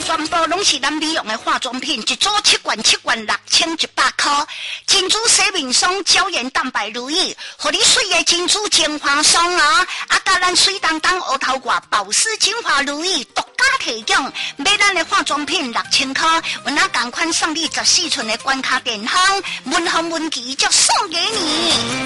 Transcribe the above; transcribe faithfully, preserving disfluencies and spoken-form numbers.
全部拢是咱美容的化妆品，一组七罐，七罐六千一百块。珍珠洗面霜、胶原蛋白乳液，互你水的珍珠精华霜啊！啊，甲咱水当当乌头挂保湿精华乳液独家提供，买咱的化妆品六千块，我那赶快送你十四寸的关卡电风，文红文琪就送给你。